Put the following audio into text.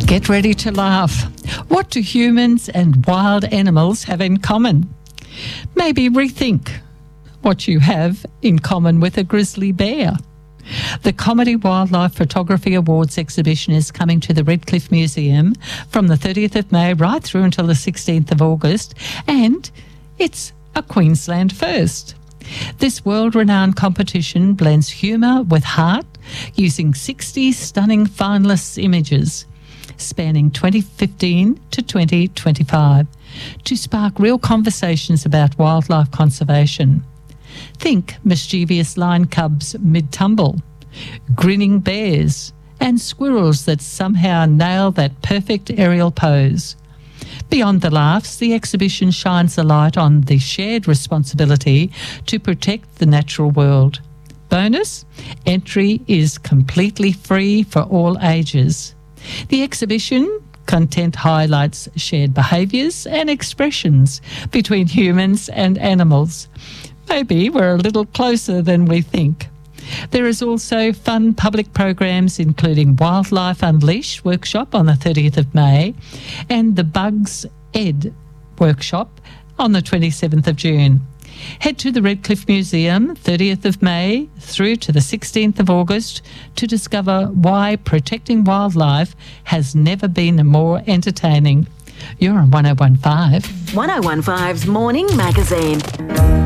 Get ready to laugh. What do humans and wild animals have in common? Maybe rethink what you have in common with a grizzly bear. The Comedy Wildlife Photography Awards exhibition is coming to the Redcliffe Museum from the 30th of May right through until the 16th of August, and it's a Queensland first. This world-renowned competition blends humour with heart using 60 stunning finalists' images spanning 2015 to 2025 to spark real conversations about wildlife conservation. Think mischievous lion cubs mid-tumble, grinning bears, and squirrels that somehow nail that perfect aerial pose. Beyond the laughs, the exhibition shines a light on the shared responsibility to protect the natural world. Bonus, entry is completely free for all ages. The exhibition content highlights shared behaviours and expressions between humans and animals. Maybe we're a little closer than we think. There is also fun public programs including Wildlife Unleashed workshop on the 30th of May and the Bugs Ed workshop on the 27th of June. Head to the Redcliffe Museum 30th of May through to the 16th of August to discover why protecting wildlife has never been more entertaining. You're on 1015. 1015's Morning Magazine.